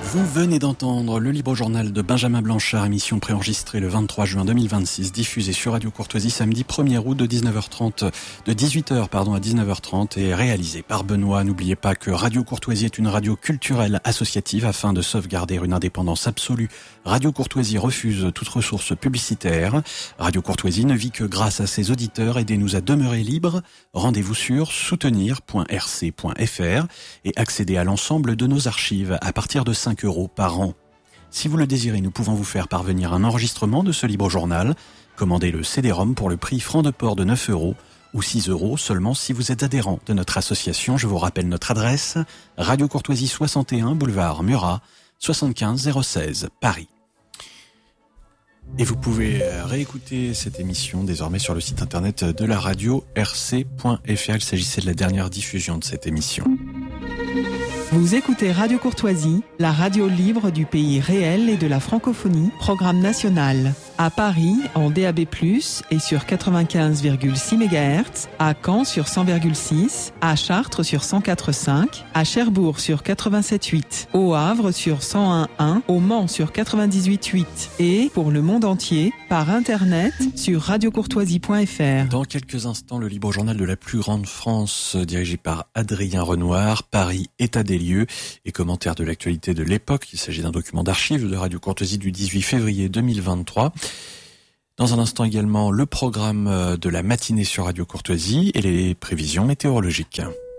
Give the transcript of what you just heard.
Vous venez d'entendre le Libre Journal de Benjamin Blanchard, émission préenregistrée le 23 juin 2026, diffusée sur Radio Courtoisie samedi 1er août de 18h à 19h30 et réalisée par Benoît. N'oubliez pas que Radio Courtoisie est une radio culturelle associative afin de sauvegarder une indépendance absolue. Radio Courtoisie refuse toute ressource publicitaire. Radio Courtoisie ne vit que grâce à ses auditeurs. Aidez-nous à demeurer libres. Rendez-vous sur soutenir.rc.fr et accédez à l'ensemble de nos archives à partir de 5 € par an. Si vous le désirez, nous pouvons vous faire parvenir un enregistrement de ce libre journal. Commandez le CD-ROM pour le prix franc de port de 9 € ou 6 € seulement si vous êtes adhérent de notre association. Je vous rappelle notre adresse, Radio Courtoisie 61, boulevard Murat, 75 016, Paris. Et vous pouvez réécouter cette émission désormais sur le site internet de la radio rc.fr. Il s'agissait de la dernière diffusion de cette émission. Vous écoutez Radio Courtoisie, la radio libre du pays réel et de la francophonie, programme national. À Paris, en DAB+, et sur 95,6 MHz, à Caen sur 100,6, à Chartres sur 104,5, à Cherbourg sur 87,8, au Havre sur 101,1, au Mans sur 98,8 et, pour le monde entier, par Internet sur radiocourtoisie.fr. Dans quelques instants, le libre journal de la plus grande France, dirigé par Adrien Renoir, Paris, état des lieux et commentaire de l'actualité de l'époque. Il s'agit d'un document d'archives de Radio Courtoisie du 18 février 2023. Dans un instant également, le programme de la matinée sur Radio Courtoisie et les prévisions météorologiques.